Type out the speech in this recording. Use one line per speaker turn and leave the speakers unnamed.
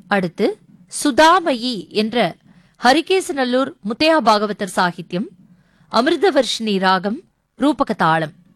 அடுத்து சுதாமயி என்ற ஹரிகேசநல்லூர் முத்தையா பாகவதர் சாகித்யம், அமிர்தவர்ஷினி ராகம், ரூபக தாளம்.